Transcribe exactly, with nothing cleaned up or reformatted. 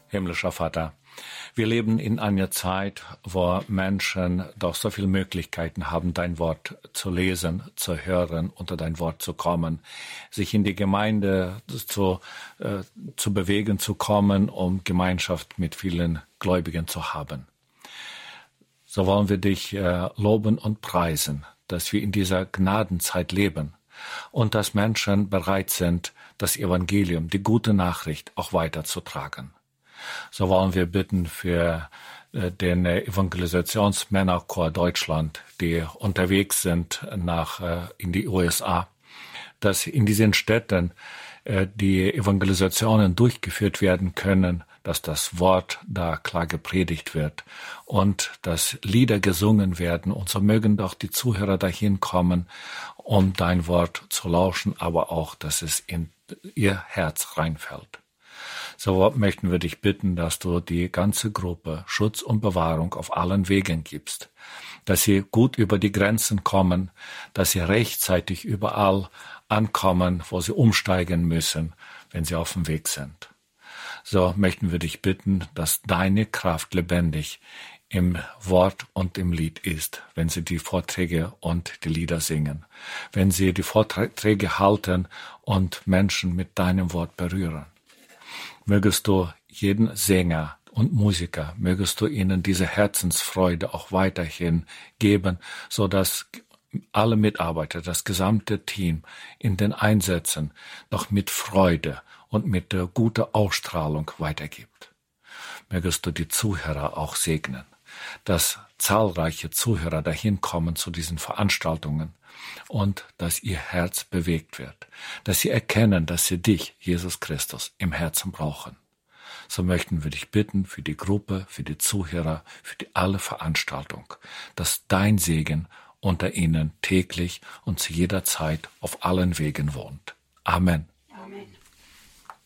Himmlischer Vater, wir leben in einer Zeit, wo Menschen doch so viele Möglichkeiten haben, dein Wort zu lesen, zu hören, unter dein Wort zu kommen, sich in die Gemeinde zu, äh, zu bewegen, zu kommen, um Gemeinschaft mit vielen Gläubigen zu haben. So wollen wir dich äh, loben und preisen, dass wir in dieser Gnadenzeit leben und dass Menschen bereit sind, das Evangelium, die gute Nachricht auch weiterzutragen. So wollen wir bitten für äh, den Evangelisationsmännerchor Deutschland, die unterwegs sind nach äh, in die U S A, dass in diesen Städten äh, die Evangelisationen durchgeführt werden können, dass das Wort da klar gepredigt wird und dass Lieder gesungen werden. Und so mögen doch die Zuhörer dahin kommen, um dein Wort zu lauschen, aber auch, dass es in ihr Herz reinfällt. So möchten wir dich bitten, dass du die ganze Gruppe Schutz und Bewahrung auf allen Wegen gibst, dass sie gut über die Grenzen kommen, dass sie rechtzeitig überall ankommen, wo sie umsteigen müssen, wenn sie auf dem Weg sind. So möchten wir dich bitten, dass deine Kraft lebendig im Wort und im Lied ist, wenn sie die Vorträge und die Lieder singen, wenn sie die Vorträge halten und Menschen mit deinem Wort berühren. Mögest du jeden Sänger und Musiker, mögest du ihnen diese Herzensfreude auch weiterhin geben, so dass alle Mitarbeiter, das gesamte Team in den Einsätzen noch mit Freude und mit der guten Ausstrahlung weitergibt. Mögest du die Zuhörer auch segnen, dass zahlreiche Zuhörer dahin kommen zu diesen Veranstaltungen und dass ihr Herz bewegt wird, dass sie erkennen, dass sie dich, Jesus Christus, im Herzen brauchen. So möchten wir dich bitten für die Gruppe, für die Zuhörer, für die alle Veranstaltung, dass dein Segen unter ihnen täglich und zu jeder Zeit auf allen Wegen wohnt. Amen.